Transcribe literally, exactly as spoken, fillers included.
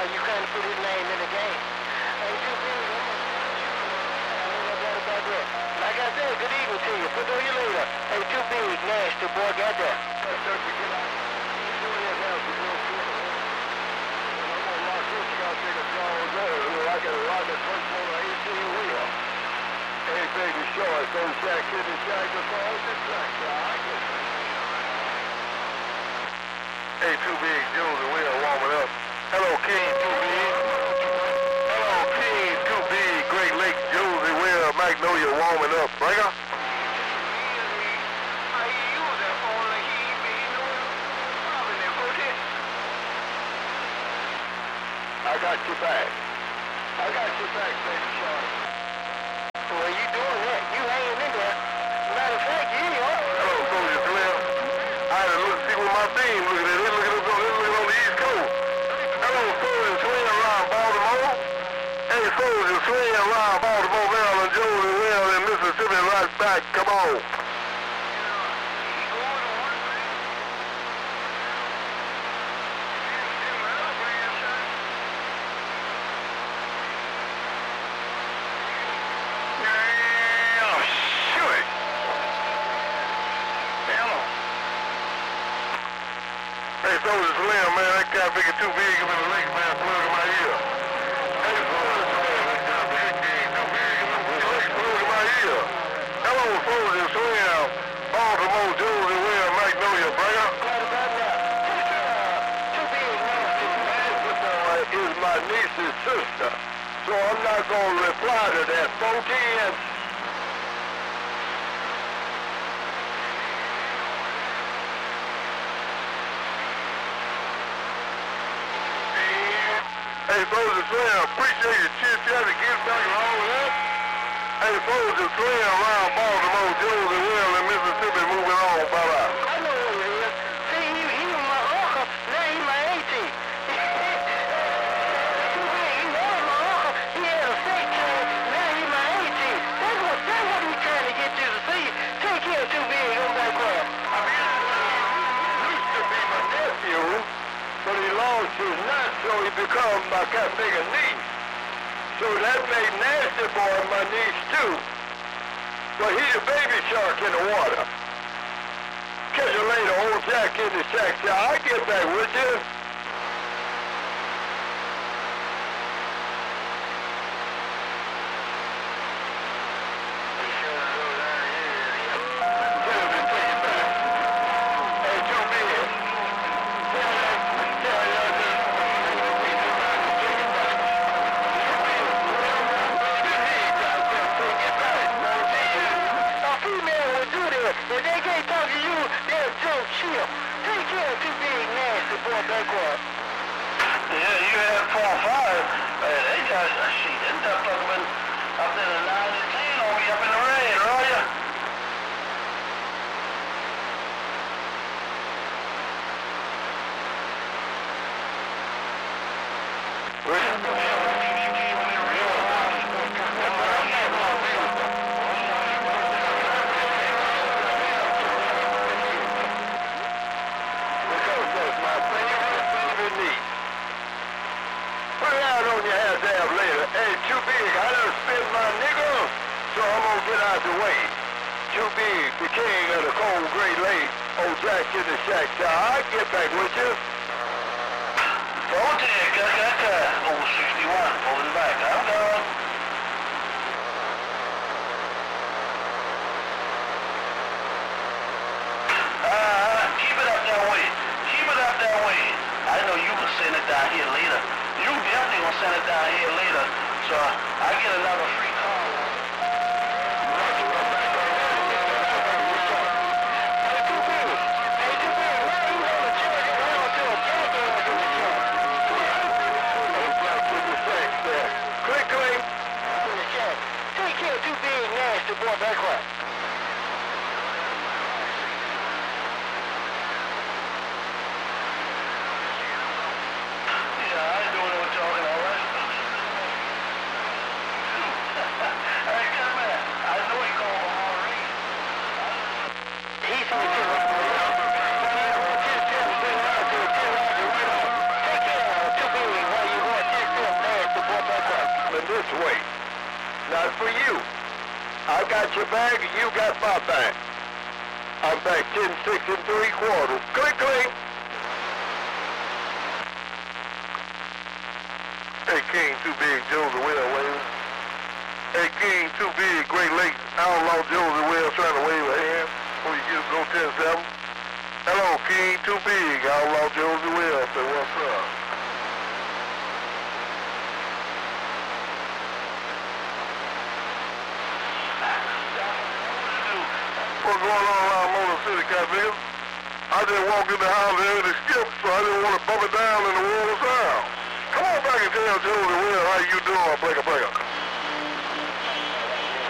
you kind of put his name in the game. Hey, too big. No doubt about that. Like I said, good evening to you. Put on you later. Hey, too big, nasty boy, got that. I got a rocket punch on the eighteen wheel. Hey, baby, show us those Jack Kid and Jack the balls and track. Hey, Too Big, Jules and Will warming up. Hello, King, Too Big. Hello, King, Too Big, Great Lakes, Jules and Will, Magnolia warming up. Bring her. I got your back. I got your back, baby Sean. Well, you doing that. You hanging in there. Matter of fact, you are. Hello, Soldier Slim. I had to look see what my team looking at. They're looking up on, they're looking on the East Coast. Hello, Soldier Slim around Baltimore. Hey, Soldier Slim around Baltimore, Maryland, Jones and Will in Mississippi, right back. Come on. Hey, Soldier Slim, man, that guy figure too big up in the lake, man, plug in my ear. Hey, Soldier Slim, that guy figure too big up in the lake, plug in my ear. Hello, Soldier Slim, Baltimore, Jules and Will, Magnolia, bringer. Too big, nasty. Is my niece's sister, so I'm not going to reply to that. fourteen. Hey, Soldier Slim, appreciate your chit chat and get back and all of that. Hey, Soldier Slim around Baltimore, Jules and Will in Mississippi, moving on. Bye-bye. I know what it is. See, he, he was my uncle, now he my auntie. Too big, he was my uncle. He had a fake kid, now he my auntie. That's what, that's what we trying to get you to see. Take care, Too Big, on that crap. I mean, he used to be my nephew, but he lost his nut, so he become my cat bigger niece. So that made Nasty Boy my niece too. But he the baby shark in the water. Catch you later, old Jack in the shack. I'll get back with you. If they can't talk to you, they'll just chill. Take care, Too Big, nasty boy, backward. Yeah, you had four or five. Man, they got a sheet. They tough fucking up there in nine and ten on me up in the rain, right? Ya? Hey, Too Big, I done spent my nigga, so I'm gonna get out the way. Too Big, the king of the cold Great Lake, old Jack in the shack. So I'll get back with you. Don't take, I got that. Old sixty-one, pulling back. I'm done. Uh, keep it up that way. Keep it up that way. I know you can send it down here later. You definitely gonna send it down here later, so I get another free call. Click, click. Take care, Too Big, nasty boy, backward. Yeah, I do know what you're talking about, right? got your back and you got my back. I'm back ten, six, and three quarters. Clink, clink. Hey, King, too big, Joseph Wells waving. Hey, King, too big, Great Lakes, Outlaw Joseph Wells trying to wave a hand before you get go ten seven. Hello, King, too big, Outlaw Joseph Wells, say what's up? What's going on around Motor City, Cafe? I just walked in the house there and it skipped, so I didn't want to bump it down in the water sound. Come on back and tell Joseph Wells how you doing, breaker breaker.